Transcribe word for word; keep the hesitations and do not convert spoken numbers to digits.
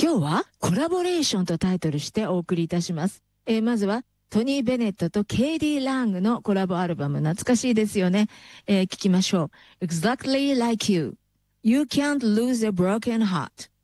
今日はコラボレーションとタイトルしてお送りいたします。えー、まずはトニー・ベネットとケイディ・ラングのコラボアルバム、懐かしいですよね。えー、聞きましょう。Exactly like you. You can't lose a broken heart.